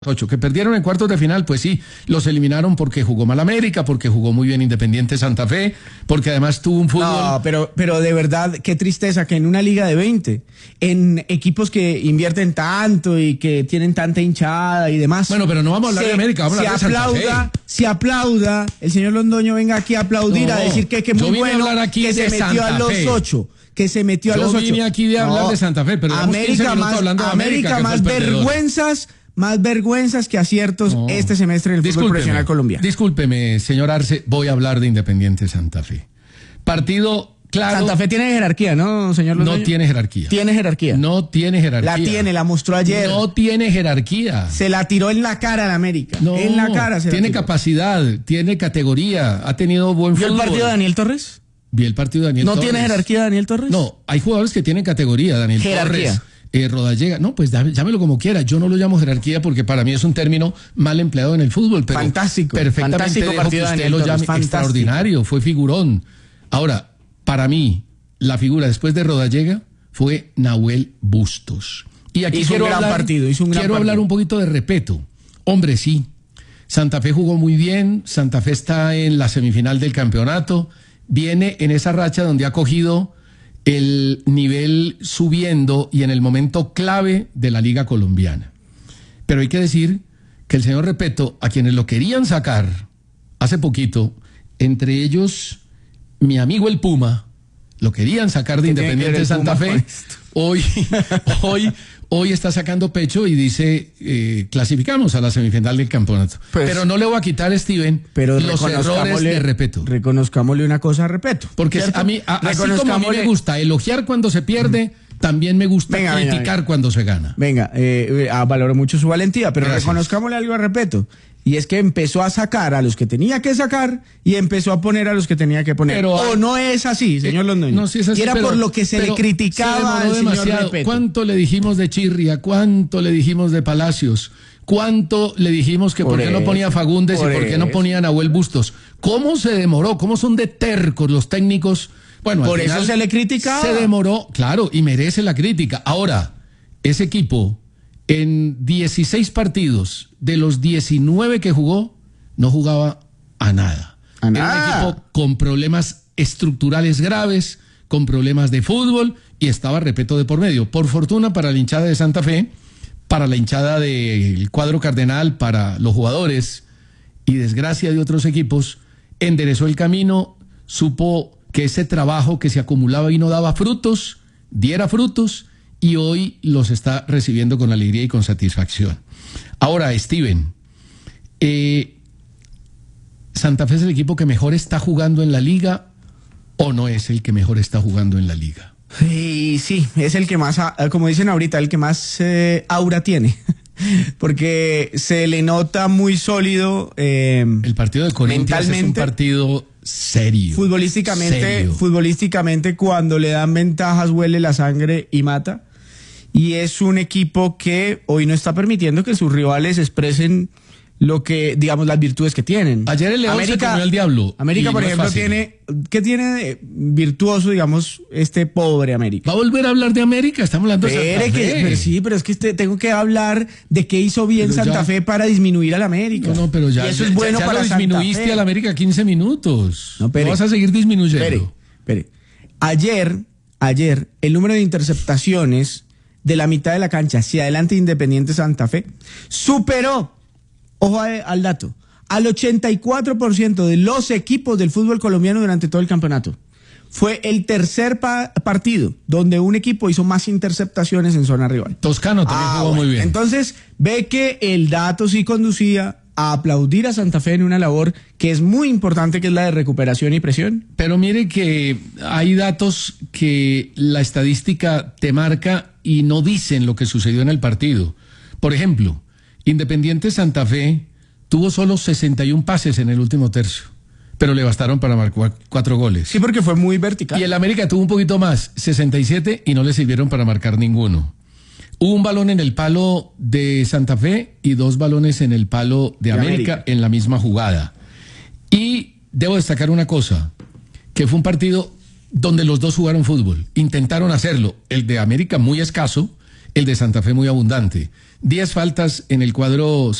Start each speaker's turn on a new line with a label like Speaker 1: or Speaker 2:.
Speaker 1: 8, que perdieron en cuartos de final, pues sí, los eliminaron porque jugó mal América, porque jugó muy bien Independiente Santa Fe, porque además tuvo un fútbol...
Speaker 2: No, pero de verdad, qué tristeza que en una liga de 20, en equipos que invierten tanto y que tienen tanta hinchada y demás...
Speaker 1: Bueno, pero no vamos a hablar de América, vamos a hablar de Santa Fe.
Speaker 2: Se aplauda, el señor Londoño venga aquí a aplaudir, a decir que muy bueno, que se metió a los 8. Que se metió a los 8.
Speaker 1: Yo vine aquí de hablar de Santa Fe, pero
Speaker 2: América más vergüenzas que aciertos este semestre en el fútbol profesional colombiano.
Speaker 1: Discúlpeme, señor Arce, voy a hablar de Independiente Santa Fe. Partido claro.
Speaker 2: Santa Fe tiene jerarquía, ¿no, señor Londoño?
Speaker 1: No tiene jerarquía.
Speaker 2: ¿Tiene jerarquía?
Speaker 1: No tiene jerarquía.
Speaker 2: La mostró ayer.
Speaker 1: No tiene jerarquía.
Speaker 2: Se la tiró en la cara a la América.
Speaker 1: No,
Speaker 2: en la cara se
Speaker 1: tiene
Speaker 2: la tiró.
Speaker 1: Capacidad, tiene categoría, ha tenido buen fútbol.
Speaker 2: ¿Vio el partido de Daniel Torres?
Speaker 1: Vi el partido de Daniel Torres.
Speaker 2: ¿No tiene jerarquía Daniel Torres?
Speaker 1: No, hay jugadores que tienen categoría, Daniel Torres. Rodallega, no, pues llámelo como quiera. Yo no lo llamo jerarquía porque para mí es un término mal empleado en el fútbol. Pero
Speaker 2: fantástico.
Speaker 1: Perfectamente dejo que usted lo llame extraordinario, fue figurón. Ahora, para mí, la figura después de Rodallega fue Nahuel Bustos. Y aquí
Speaker 2: hizo un gran partido.
Speaker 1: Quiero hablar un poquito de respeto. Hombre, sí. Santa Fe jugó muy bien. Santa Fe está en la semifinal del campeonato. Viene en esa racha donde ha cogido el nivel subiendo y en el momento clave de la Liga Colombiana. Pero hay que decir que el señor Repeto, a quienes lo querían sacar hace poquito, entre ellos mi amigo el Puma, lo querían sacar de Independiente Santa Fe, hoy está sacando pecho y dice, clasificamos a la semifinal del campeonato. Pues, pero no le voy a quitar, Steven, los errores de Repeto.
Speaker 2: Reconozcámosle una cosa a Repeto.
Speaker 1: Porque así como a mí me gusta elogiar cuando se pierde, también me gusta criticar cuando se gana.
Speaker 2: Valoro mucho su valentía, pero
Speaker 1: gracias.
Speaker 2: Reconozcámosle algo a Repeto. Y es que empezó a sacar a los que tenía que sacar y empezó a poner a los que tenía que poner.
Speaker 1: Pero,
Speaker 2: no es así, señor Londoño.
Speaker 1: No, sí es así,
Speaker 2: y era por lo que se le criticaba al señor Repeto.
Speaker 1: ¿Cuánto le dijimos de Chirria? ¿Cuánto le dijimos de Palacios? ¿Cuánto le dijimos que por qué no ponía Fagundes y por qué no ponía Nahuel Bustos? ¿Cómo se demoró? ¿Cómo son de tercos los técnicos? Bueno,
Speaker 2: por eso se le criticaba.
Speaker 1: Se demoró, claro, y merece la crítica. Ahora, ese equipo, en 16 partidos de los 19 que jugó, no jugaba a nada. Era un equipo con problemas estructurales graves, con problemas de fútbol, y estaba Repeto de por medio. Por fortuna para la hinchada de Santa Fe, para la hinchada del cuadro cardenal, para los jugadores, y desgracia de otros equipos, enderezó el camino, supo que ese trabajo que se acumulaba y no daba frutos, diera frutos, y hoy los está recibiendo con alegría y con satisfacción. Ahora, Steven, ¿Santa Fe es el equipo que mejor está jugando en la liga o no es el que mejor está jugando en la liga?
Speaker 2: Sí, es el que más, como dicen ahorita, el que más aura tiene. Porque se le nota muy sólido.
Speaker 1: El partido de Corinthians es un partido serio.
Speaker 2: Futbolísticamente, cuando le dan ventajas, huele la sangre y mata. Y es un equipo que hoy no está permitiendo que sus rivales expresen lo que, digamos, las virtudes que tienen.
Speaker 1: Ayer el León se comió al diablo.
Speaker 2: América, por ejemplo, ¿qué tiene de virtuoso, digamos, este pobre América?
Speaker 1: ¿Va a volver a hablar de América? Estamos hablando de Santa Fe.
Speaker 2: Sí, pero es que tengo que hablar de qué hizo bien Santa Fe para disminuir al América.
Speaker 1: No, pero ya.
Speaker 2: Y eso es bueno
Speaker 1: ya
Speaker 2: para
Speaker 1: lo disminuiste al América 15 minutos.
Speaker 2: No
Speaker 1: vas a seguir disminuyendo.
Speaker 2: Espere. Ayer, el número de interceptaciones de la mitad de la cancha hacia adelante Independiente Santa Fe superó, ojo al dato, al 84% de los equipos del fútbol colombiano durante todo el campeonato. Fue el tercer partido donde un equipo hizo más interceptaciones en zona rival.
Speaker 1: Toscano también jugó muy bien.
Speaker 2: Entonces, ve que el dato sí conducía a aplaudir a Santa Fe en una labor que es muy importante, que es la de recuperación y presión.
Speaker 1: Pero mire que hay datos que la estadística te marca y no dicen lo que sucedió en el partido. Por ejemplo, Independiente Santa Fe tuvo solo 61 pases en el último tercio, pero le bastaron para marcar 4 goles.
Speaker 2: Sí, porque fue muy vertical.
Speaker 1: Y el América tuvo un poquito más, 67, y no le sirvieron para marcar ninguno. Hubo un balón en el palo de Santa Fe y 2 balones en el palo de América en la misma jugada. Y debo destacar una cosa, que fue un partido donde los dos jugaron fútbol, intentaron hacerlo, el de América muy escaso, el de Santa Fe muy abundante. 10 faltas en el cuadro